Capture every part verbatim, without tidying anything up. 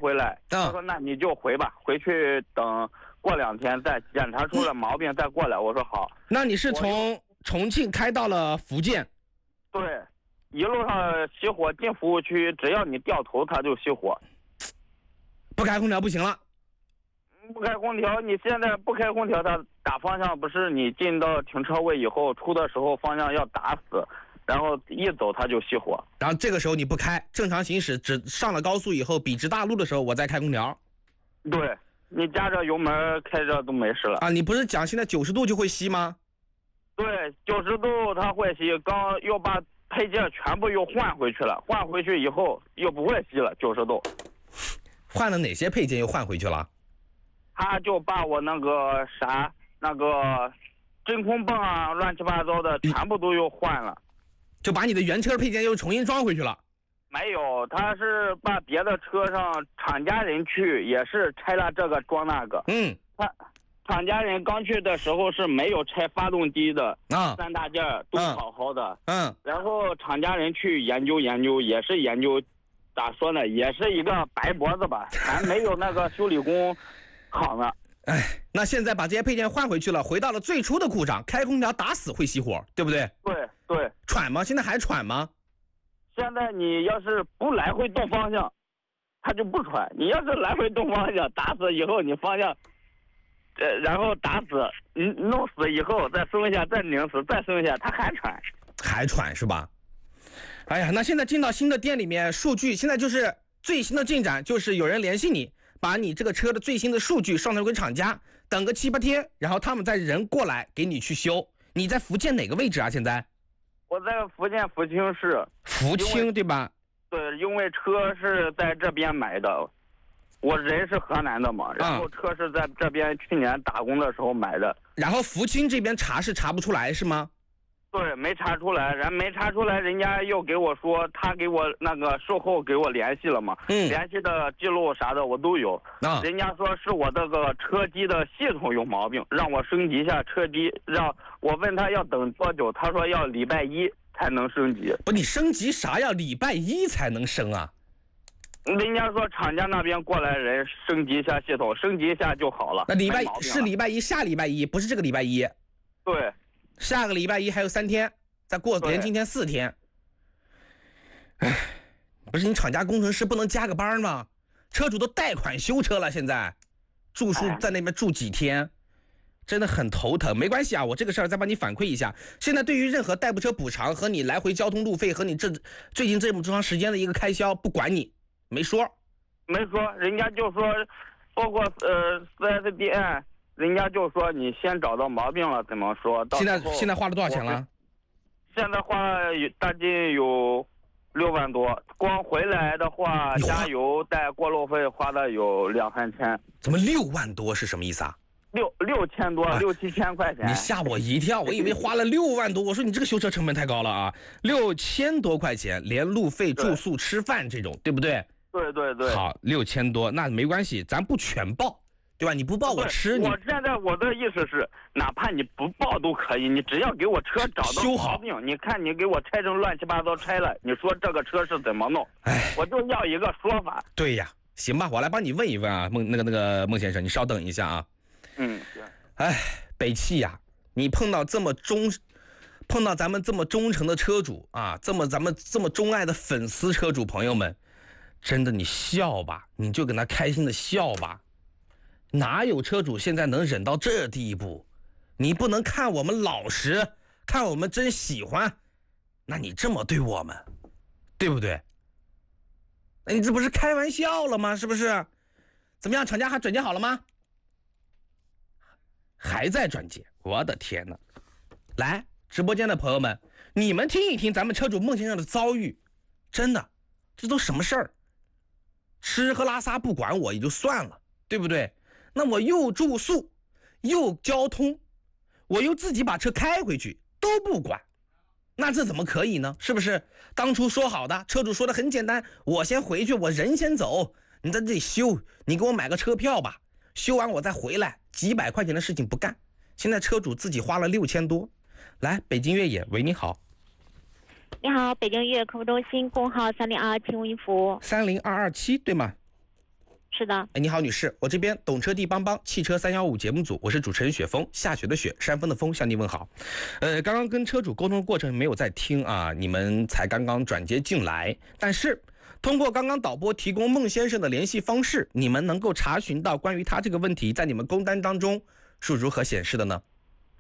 回来， 嗯、 他说那你就回吧，回去等过两天再检查出了毛病再过来。我说好。 那你是从重庆开到了福建？ 对，一路上熄火进服务区，只要你掉头它就熄火。 不开空调不行了。 不开空调，你现在不开空调，它打方向不是你进到停车位以后出的时候方向要打死，然后一走它就熄火。 然后这个时候你不开，正常行驶，只上了高速以后笔直大路的时候我再开空调。 对，你加着油门开着都没事了。 啊，你不是讲现在九十度就会熄吗？ 对，九十度它会熄，刚又把配件全部又换回去了，换回去以后又不会熄了，九十度。 换了哪些配件又换回去了？ 他就把我那个啥那个真空泵啊乱七八糟的全部都又换了。 就把你的原车配件又重新装回去了？ 没有，他是把别的车上厂家人去也是拆了这个装那个。 嗯， 他厂家人刚去的时候是没有拆发动机的啊， 三大件都好好的。 嗯， 然后厂家人去研究研究，也是研究，咋说呢，也是一个白脖子吧，还没有那个修理工好呢。 哎，那现在把这些配件换回去了，回到了最初的故障，开空调打死会熄火，对不对？ 对对。 喘吗？现在还喘吗？ 现在你要是不来回动方向，它就不喘；你要是来回动方向，打死以后你方向，呃，然后打死，你弄死以后再松下，再拧死，再松下，它还喘， 还喘是吧？哎呀，那现在进到新的店里面，数据现在就是最新的进展，就是有人联系你，把你这个车的最新的数据上传给厂家，等个七八天，然后他们再人过来给你去修。你在福建哪个位置啊？现在？ 我在福建福清市。 福清对吧？ 对，因为车是在这边买的，我人是河南的嘛，然后车是在这边去年打工的时候买的。 然后福清这边查是查不出来是吗？ 对，没查出来，然没查出来，人家又给我说，他给我那个售后给我联系了嘛， 嗯， 联系的记录啥的我都有。 啊， 人家说是我这个车机的系统有毛病，让我升级一下车机，让我问他要等多久，他说要礼拜一才能升级。 不，你升级啥呀？礼拜一才能升啊？ 人家说厂家那边过来人升级一下系统，升级一下就好了。 那礼拜是礼拜一，下礼拜一，不是这个礼拜一。 对。 下个礼拜一还有三天，再过连今天四天。哎，不是你厂家工程师不能加个班吗？车主都贷款修车了，现在住宿在那边住几天，真的很头疼。没关系啊，我这个事儿再帮你反馈一下。现在对于任何代步车补偿和你来回交通路费和你这最近这么长时间的一个开销，不管你，没说， 没说，人家就说，包括呃 四 S 店。人家就说你先找到毛病了，怎么说？ 现在现在花了多少钱了？ 现在花了大近有六万多，光回来的话，加油带过路费花的有两三千。 怎么六万多是什么意思啊？ 六六千多，啊、六七千块钱。 你吓我一跳，我以为花了六万多。我说你这个修车成本太高了啊！六千多块钱，连路费、住宿、吃饭这种，对不对？ 对对对。 好，六千多，那没关系，咱不全报。对吧？你不报我吃你。 我现在我的意思是，哪怕你不报都可以，你只要给我车找到毛病，你看你给我拆成乱七八糟拆了，你说这个车是怎么弄？ 哎， 我就要一个说法。 对呀，行吧，我来帮你问一问啊，孟那个那个孟先生，你稍等一下啊。 嗯，行。 哎，北汽呀，你碰到这么忠，碰到咱们这么忠诚的车主啊，这么咱们这么钟爱的粉丝车主朋友们，真的你笑吧，你就跟他开心的笑吧。哪有车主现在能忍到这地步？你不能看我们老实，看我们真喜欢，那你这么对我们，对不对？那你这不是开玩笑了吗？是不是？怎么样，厂家还转接好了吗？还在转接，我的天哪！来，直播间的朋友们，你们听一听咱们车主孟先生的遭遇，真的，这都什么事儿？吃喝拉撒不管我也就算了，对不对？那我又住宿又交通，我又自己把车开回去都不管，那这怎么可以呢？是不是？当初说好的，车主说的很简单，我先回去，我人先走，你在这里修，你给我买个车票吧，修完我再回来，几百块钱的事情不干。现在车主自己花了六千多。来，北京越野，喂，你好。 你好，北京越野客服中心工号三零二七，为您服务。 三零二二七对吗？ 是的。 哎，你好，女士，我这边懂车帝帮帮汽车三幺五节目组，我是主持人雪峰，下雪的雪，山峰的峰，向您问好。呃，刚刚跟车主沟通的过程没有在听啊，你们才刚刚转接进来，但是通过刚刚导播提供孟先生的联系方式，你们能够查询到关于他这个问题在你们工单当中是如何显示的呢？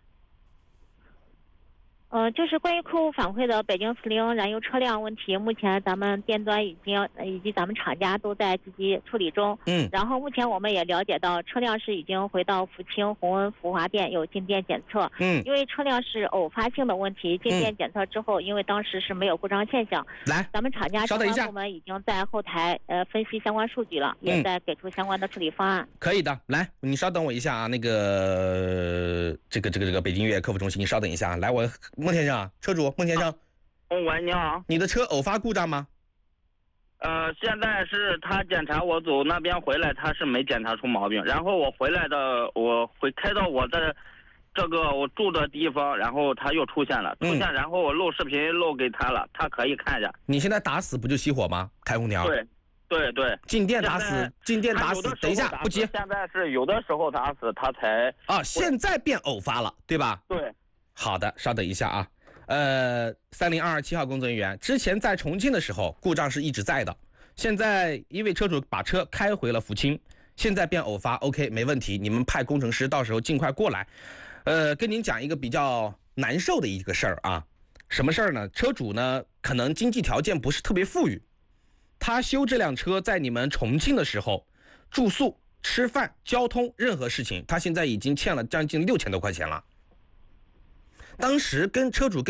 呃，就是关于客户反馈的北京四零燃油车辆问题，目前咱们店端已经以及咱们厂家都在积极处理中。 嗯。 然后目前我们也了解到，车辆是已经回到福清宏恩福华店有进店检测。 嗯。 因为车辆是偶发性的问题，进店检测之后，嗯、因为当时是没有故障现象。 来， 咱们厂家相关部门已经在后台呃分析相关数据了，也在给出相关的处理方案。 嗯、可以的，来，你稍等我一下啊，那个这个这个这个北京越野客服中心，你稍等一下，来我。孟先生啊，车主孟先生， 哦，喂，你好， 你的车偶发故障吗？ 呃，现在是他检查，我走那边回来，他是没检查出毛病。然后我回来的，我回开到我的这个我住的地方，然后他又出现了，出现，嗯、然后我录视频录给他了，他可以看一下。 你现在打死不就熄火吗？开空调。 对，对对。 进店打死，进店打死。等一下，不急。 现在是有的时候打死他才。 啊，现在变偶发了，对吧？ 对。 好的，稍等一下啊，呃，三零二二七号工作人员，之前在重庆的时候故障是一直在的，现在因为车主把车开回了福清，现在变偶发 ，OK， 没问题，你们派工程师到时候尽快过来。呃，跟您讲一个比较难受的一个事儿啊，什么事儿呢？车主呢可能经济条件不是特别富裕，他修这辆车在你们重庆的时候，住宿、吃饭、交通任何事情，他现在已经欠了将近六千多块钱了。当时跟车主跟